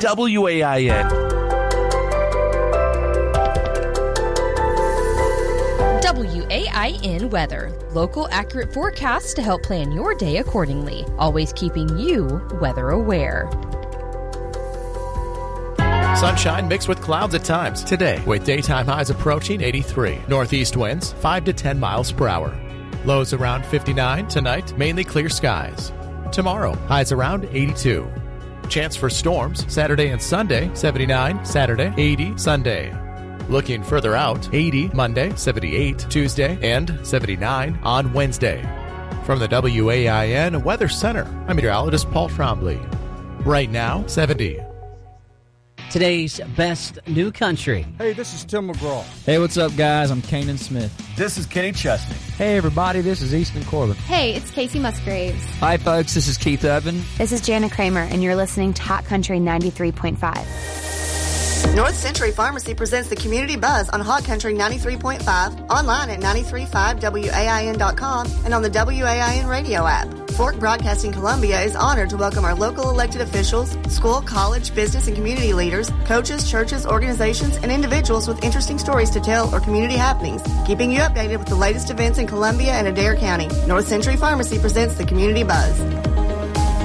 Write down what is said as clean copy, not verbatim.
WAIN. WAIN weather. Local accurate forecasts to help plan your day accordingly. Always keeping you weather aware. Sunshine mixed with clouds at times today, with daytime highs approaching 83. Northeast winds 5 to 10 miles per hour. Lows around 59 tonight, mainly clear skies. Tomorrow, highs around 82. Chance for storms Saturday and Sunday, 79 Saturday, 80 Sunday. Looking further out, 80 Monday, 78 Tuesday, and 79 on Wednesday. From the WAIN Weather Center, I'm meteorologist Paul Trombley. Right now, 70. Today's best new country. Hey, this is Tim McGraw. Hey, what's up, guys? I'm Kanan Smith. This is Kenny Chesney. Hey, everybody, this is Easton Corbin. Hey, it's Casey Musgraves. Hi, folks, this is Keith Urban. This is Jana Kramer, and you're listening to Hot Country 93.5. North Century Pharmacy presents the Community Buzz on Hot Country 93.5, online at 935WAIN.com, and on the WAIN radio app. Fork Broadcasting Columbia is honored to welcome our local elected officials, school, college, business, and community leaders, coaches, churches, organizations, and individuals with interesting stories to tell or community happenings, keeping you updated with the latest events in Columbia and Adair County. North Century Pharmacy presents the Community Buzz.